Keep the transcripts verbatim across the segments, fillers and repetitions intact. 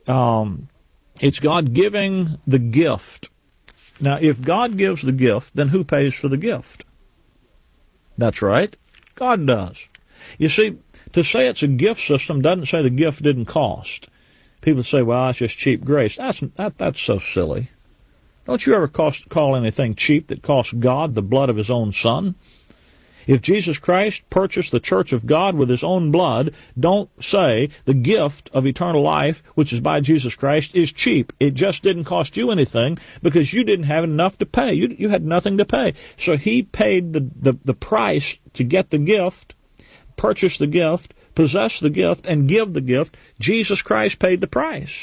Um, it's God giving the gift. Now, if God gives the gift, then who pays for the gift? That's right, God does. You see, to say it's a gift system doesn't say the gift didn't cost. People say, well, that's just cheap grace. That's that, that's so silly. Don't you ever cost, call anything cheap that costs God the blood of his own Son? If Jesus Christ purchased the church of God with his own blood, don't say the gift of eternal life, which is by Jesus Christ, is cheap. It just didn't cost you anything because you didn't have enough to pay. You, you had nothing to pay. So he paid the, the, the price to get the gift, purchase the gift, possess the gift, and give the gift. Jesus Christ paid the price.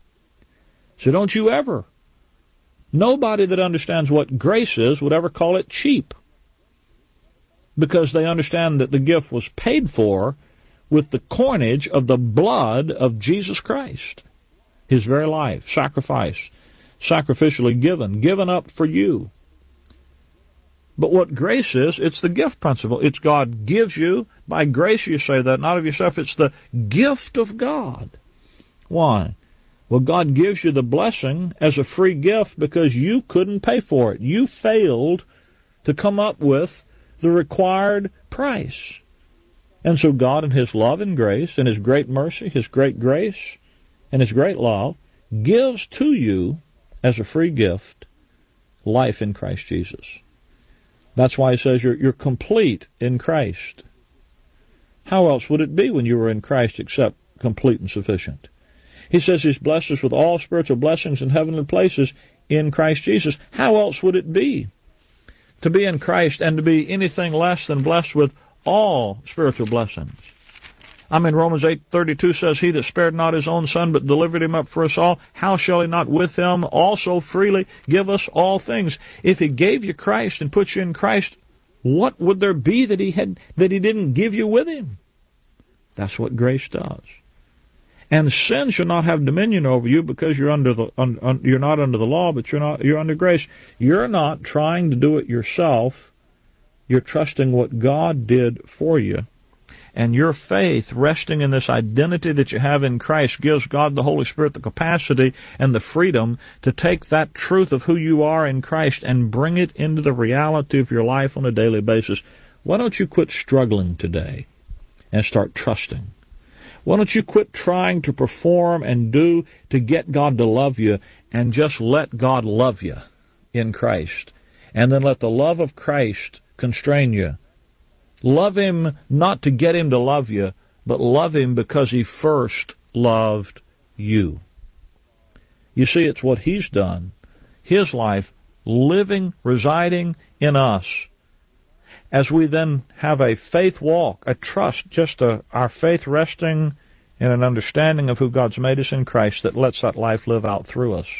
So don't you ever. Nobody that understands what grace is would ever call it cheap, because they understand that the gift was paid for with the coinage of the blood of Jesus Christ, his very life, sacrifice, sacrificially given, given up for you. But what grace is, it's the gift principle. It's God gives you. By grace you say that, not of yourself. It's the gift of God. Why? Well, God gives you the blessing as a free gift because you couldn't pay for it. You failed to come up with the required price. And so God, in his love and grace, and his great mercy, his great grace, and his great love, gives to you as a free gift life in Christ Jesus. That's why he says you're, you're complete in Christ. How else would it be when you were in Christ except complete and sufficient? He says he's blessed us with all spiritual blessings in heavenly places in Christ Jesus. How else would it be to be in Christ and to be anything less than blessed with all spiritual blessings? I mean, Romans eight thirty-two says, he that spared not his own Son, but delivered him up for us all, how shall he not with him also freely give us all things? If he gave you Christ and put you in Christ, what would there be that he had that he didn't give you with him? That's what grace does. And sin shall not have dominion over you because you're under the un, un, you're not under the law, but you're not you're under grace. You're not trying to do it yourself. You're trusting what God did for you. And your faith, resting in this identity that you have in Christ, gives God the Holy Spirit the capacity and the freedom to take that truth of who you are in Christ and bring it into the reality of your life on a daily basis. Why don't you quit struggling today and start trusting? Why don't you quit trying to perform and do to get God to love you and just let God love you in Christ? And then let the love of Christ constrain you. Love him not to get him to love you, but love him because he first loved you. You see, it's what he's done, his life, living, residing in us. As we then have a faith walk, a trust, just a, our faith resting in an understanding of who God's made us in Christ that lets that life live out through us.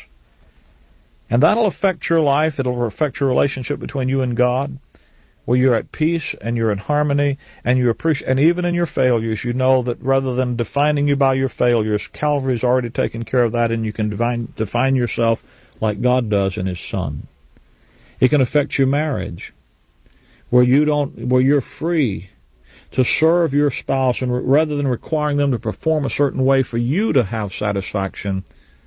And that'll affect your life. It'll affect your relationship between you and God, where you're at peace and you're in harmony and you appreciate, and even in your failures, you know that rather than defining you by your failures, Calvary's already taken care of that, and you can define, define yourself like God does in his Son. It can affect your marriage, where you don't, where you're free to serve your spouse, and rather than requiring them to perform a certain way for you to have satisfaction,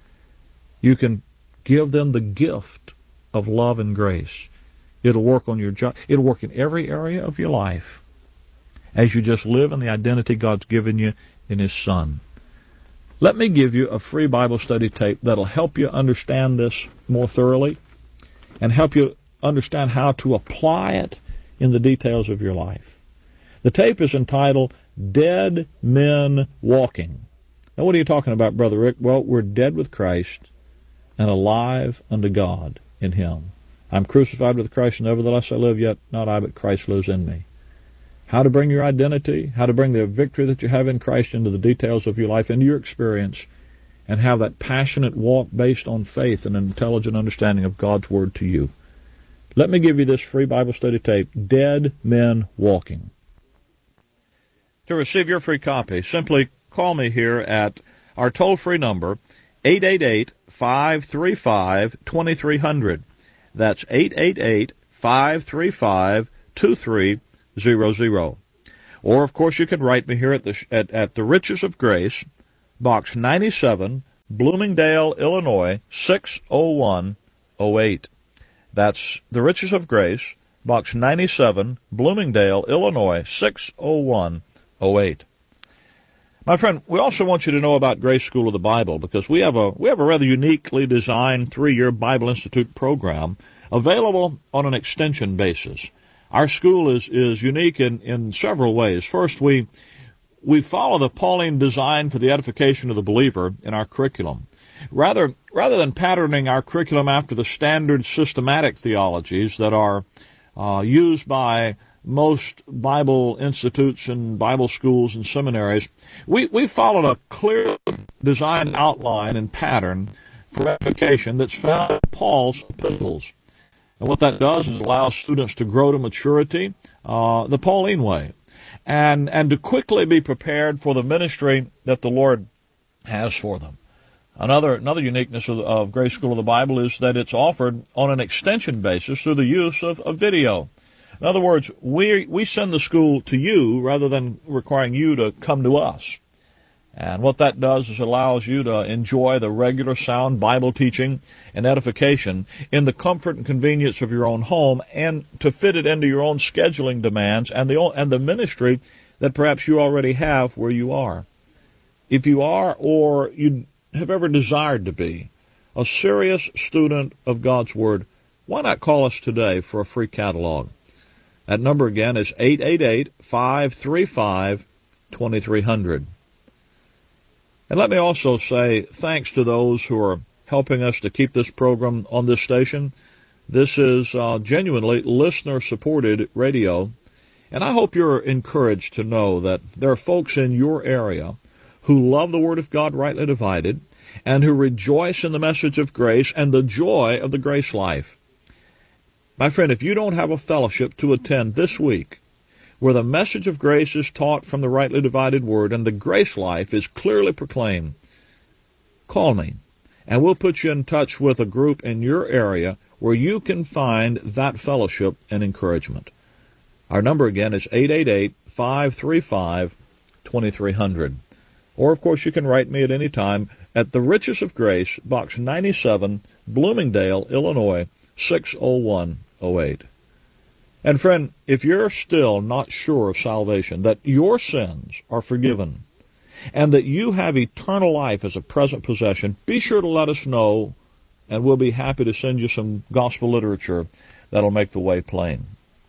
you can give them the gift of love and grace. It'll work on your job. It'll work in every area of your life as you just live in the identity God's given you in his Son. Let me give you a free Bible study tape that'll help you understand this more thoroughly and help you understand how to apply it in the details of your life. The tape is entitled Dead Men Walking. Now, what are you talking about, Brother Rick? Well, we're dead with Christ and alive unto God in him. I'm crucified with Christ, and nevertheless I live, yet not I, but Christ lives in me. How to bring your identity, how to bring the victory that you have in Christ into the details of your life, into your experience, and have that passionate walk based on faith and an intelligent understanding of God's Word to you. Let me give you this free Bible study tape, Dead Men Walking. To receive your free copy, simply call me here at our toll-free number, eight eight eight, five three five, two three zero zero. That's eight eight eight, five three five, two three zero zero. Or, of course, you can write me here at the at, at the Riches of Grace, Box ninety-seven, Bloomingdale, Illinois, six oh one oh eight. That's The Riches of Grace, Box ninety-seven, Bloomingdale, Illinois, six oh one oh eight. My friend, we also want you to know about Grace School of the Bible, because we have a we have a rather uniquely designed three-year Bible Institute program available on an extension basis. Our school is, is unique in, in several ways. First, we we follow the Pauline design for the edification of the believer in our curriculum. Rather, rather than patterning our curriculum after the standard systematic theologies that are uh, used by most Bible institutes and Bible schools and seminaries, we, we followed a clear design outline and pattern for edification that's found in Paul's epistles. And what that does is allow students to grow to maturity uh, the Pauline way, and, and to quickly be prepared for the ministry that the Lord has for them. Another another uniqueness of, of Grace School of the Bible is that it's offered on an extension basis through the use of, of video. In other words, we we send the school to you rather than requiring you to come to us. And what that does is allows you to enjoy the regular sound Bible teaching and edification in the comfort and convenience of your own home, and to fit it into your own scheduling demands and the and the ministry that perhaps you already have where you are. If you are, or you have ever desired to be, a serious student of God's Word, why not call us today for a free catalog? That number again is eight eight eight, five three five, two three zero zero. And let me also say thanks to those who are helping us to keep this program on this station. This is uh, genuinely listener-supported radio, and I hope you're encouraged to know that there are folks in your area who love the Word of God rightly divided, and who rejoice in the message of grace and the joy of the grace life. My friend, if you don't have a fellowship to attend this week where the message of grace is taught from the rightly divided Word and the grace life is clearly proclaimed, call me, and we'll put you in touch with a group in your area where you can find that fellowship and encouragement. Our number again is eight eight eight, five three five, two three zero zero. Or, of course, you can write me at any time at The Riches of Grace, Box ninety-seven, Bloomingdale, Illinois, six oh one oh eight. And friend, if you're still not sure of salvation, that your sins are forgiven, and that you have eternal life as a present possession, be sure to let us know, and we'll be happy to send you some gospel literature that'll make the way plain.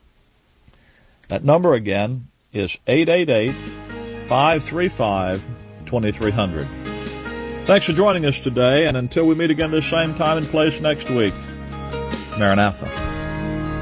That number again is eight eight eight, five three five, two three zero zero. Thanks for joining us today, and until we meet again this same time and place next week, Maranatha.